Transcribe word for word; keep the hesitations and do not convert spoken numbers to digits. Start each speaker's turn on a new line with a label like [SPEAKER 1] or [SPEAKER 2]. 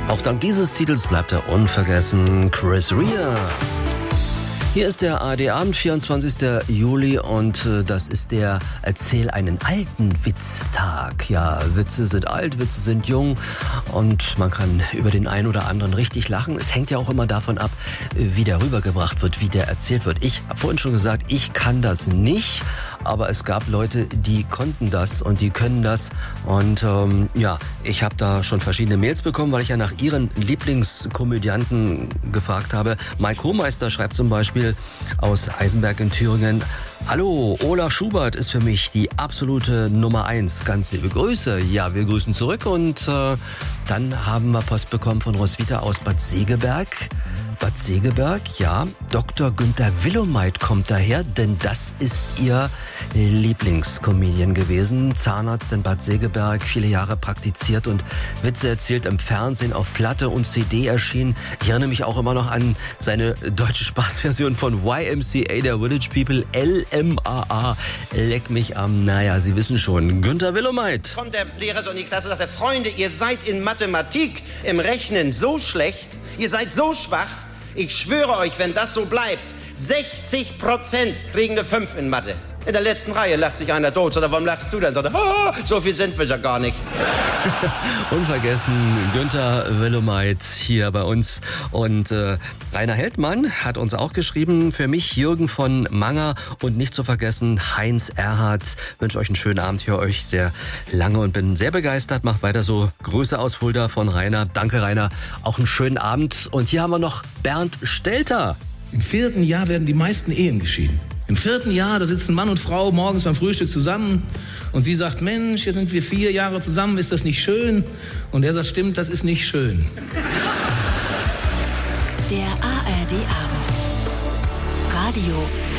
[SPEAKER 1] Auch dank dieses Titels bleibt er unvergessen. Chris Rea. Hier ist der A R D-Abend, vierundzwanzigster Juli und äh, das ist der Erzähl einen alten Witz-Tag. Ja, Witze sind alt, Witze sind jung und man kann über den einen oder anderen richtig lachen. Es hängt ja auch immer davon ab, wie der rübergebracht wird, wie der erzählt wird. Ich habe vorhin schon gesagt, ich kann das nicht, aber es gab Leute, die konnten das und die können das. Und ähm, ja, ich habe da schon verschiedene Mails bekommen, weil ich ja nach ihren Lieblingskomödianten gefragt habe. Mike Hohmeister schreibt zum Beispiel aus Eisenberg in Thüringen: Hallo, Olaf Schubert ist für mich die absolute Nummer eins. Ganz liebe Grüße. Ja, wir grüßen zurück. Und äh, dann haben wir Post bekommen von Roswitha aus Bad Segeberg. Bad Segeberg, ja, Doktor Günther Willowmeit kommt daher, denn das ist ihr Lieblingscomedian gewesen. Zahnarzt in Bad Segeberg, viele Jahre praktiziert und Witze erzählt, im Fernsehen, auf Platte und C D erschienen. Ich erinnere mich auch immer noch an seine deutsche Spaßversion von Y M C A, der Village People, L M A A. Leck mich am, naja, Sie wissen schon, Günther Willowmeit.
[SPEAKER 2] Kommt der Lehrer so in die Klasse und sagt, Freunde, ihr seid in Mathematik, im Rechnen so schlecht, ihr seid so schwach. Ich schwöre euch, wenn das so bleibt, sechzig Prozent kriegen eine fünf in Mathe. In der letzten Reihe lacht sich einer tot. Oder warum lachst du denn? Sagt er, oh, so viel sind wir ja gar nicht.
[SPEAKER 1] Unvergessen, Günther Willowmeit hier bei uns. Und äh, Rainer Heldmann hat uns auch geschrieben, für mich Jürgen von Manger und nicht zu vergessen Heinz Erhardt. Wünsche euch einen schönen Abend, höre euch sehr lange und bin sehr begeistert. Macht weiter so. Grüße aus Fulda von Rainer. Danke, Rainer. Auch einen schönen Abend. Und hier haben wir noch Bernd Stelter.
[SPEAKER 3] Im vierten Jahr werden die meisten Ehen geschieden. Im vierten Jahr, da sitzen Mann und Frau morgens beim Frühstück zusammen und sie sagt, Mensch, jetzt sind wir vier Jahre zusammen, ist das nicht schön? Und er sagt, stimmt, das ist nicht schön.
[SPEAKER 4] Der A R D-Abend. Radio